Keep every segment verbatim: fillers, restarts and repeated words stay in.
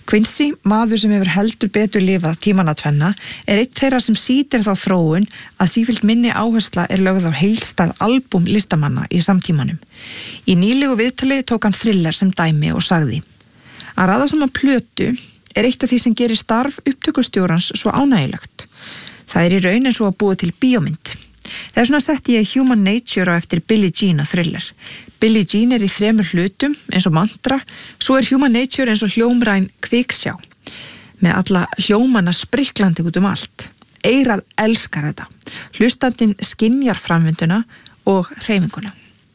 Quincy, maður sem hefur heldur betur lifað tímanna tvenna, er eitt þeirra sem sýtir þá þróun að sífellt minni áhersla er lögð á heildstæð albúm listamanna í samtímanum. Í nýlegu viðtali tók hann Thriller sem dæmi og sagði: Að raða saman plötu er eitt af því sem gerir starf upptökustjórans svo ánægilegt. Það er í raun eins og að búa til bíómynd. Þess vegna setti ég Human Nature á eftir Billie Jean og Thriller. Billie Jean er í þremur hlutum eins og mantra, svo er Human Nature eins og hljómræn kviksjá með alla hljómana spriklandi út um allt. Eyrað elskar þetta. Hlustandinn skynjar framvinduna og hreyfinguna.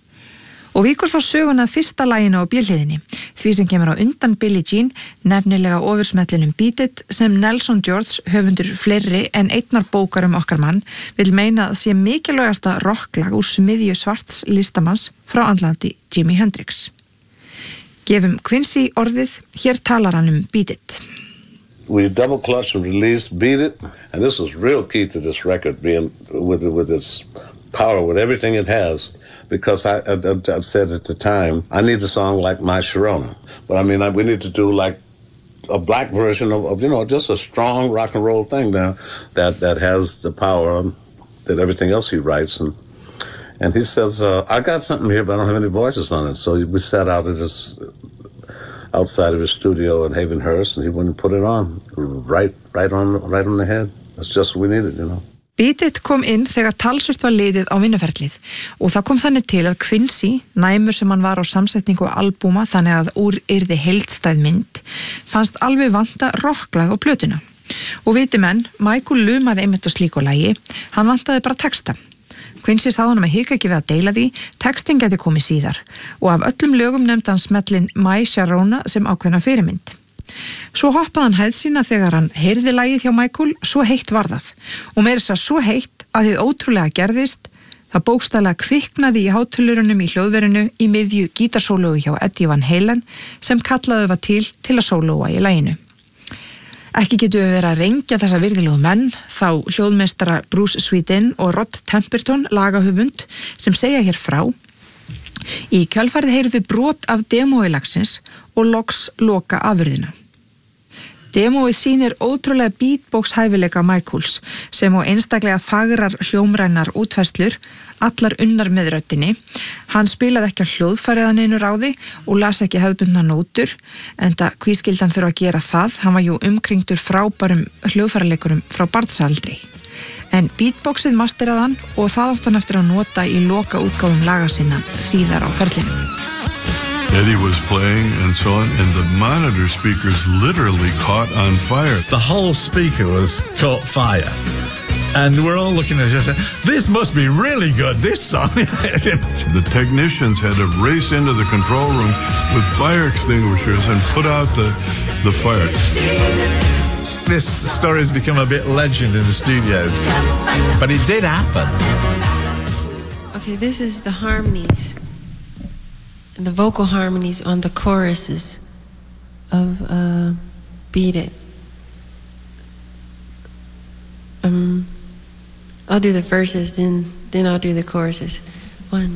Og víkur þá söguna fyrsta laginu á bílhliðinni, því sem kemur á undan Billie Jean, nefnilega ofursmellinum Beat It, sem Nelson George, höfundur fleiri en einnar bókar um okkar mann, vil meina að sé mikilvægasta rocklag úr smiðju svarts listamanns frá andlandi Jimi Hendrix. Gefum Quincy orðið, hér talar hann um Beat It. We double clutch and release Beat It, and this is real key to this record, being with, with its power, with everything it has. Because I, I, I said at the time, I need a song like My Sharona. But I mean, I, we need to do like a black version of, of, you know, just a strong rock and roll thing now that, that has the power that everything else he writes. And and he says, uh, I got something here, but I don't have any voices on it. So we sat out at his, outside of his studio in Havenhurst, and he went and put it on, right, right on, right on the head. That's just what we needed, you know. Beat It kom inn þegar talsvert var liðið á vinnuferlið og það kom þannig til að Quincy, næmur sem hann var á samsetningu albúma þannig að úr yrði heildstæð mynd, fannst alveg vanta rocklag á plötuna. Og viti menn, Michael lumaði einmitt á slíku lagi, hann vantaði bara texta. Quincy sagði hann að hika ekki við að deila því, textin gæti komið síðar og af öllum lögum nefndi hann smellin My Sharona sem ákveðna fyrirmynd. Svo hoppaði hann hæð sína þegar hann heyrði lagið hjá Michael, svo heitt var það. Og meira þess að svo heitt að þið ótrúlega gerðist, það bókstaflega kviknaði í hátulurunum í hljóðverinu í miðju gítarsólóu hjá Eddie Van Halen sem kallaði var til til að sólóa í laginu. Ekki getum við verið að rengja þessa virðilegu menn, þá hljóðmeistara Bruce Swedin og Rod Temperton, lagahöfund, sem segja hér frá. Í kjölfarið heyrum við brot af demói lagsins og loks loka afurðina. Demóið sýnir ótrúlega beatbox hæfileika Michaels sem á einstaklega fagrar hljómrænar útfærslur, allar unnar með röddinni. Hann spilaði ekki á hljóðfæriðan einu ráði og las ekki hefðbundna nótur, enda hví skyldi hann þurfa að gera það, hann var jú umkringdur frábærum hljóðfæraleikurum frá barnsaldri. En beatboxið masteraði hann og það átt hann eftir að nota í loka útgáfum laga sinna síðar á ferlinu. Eddie was playing and so on, and the monitor speakers literally caught on fire. The whole speaker was caught fire. And we're all looking at it, this must be really good, this song. The technicians had to race into the control room with fire extinguishers and put out the, the fire. This story has become a bit legend in the studios, but it did happen. Okay, this is the harmonies. And the vocal harmonies on the choruses of uh, Beat It. Um, I'll do the verses, then then I'll do the choruses. One.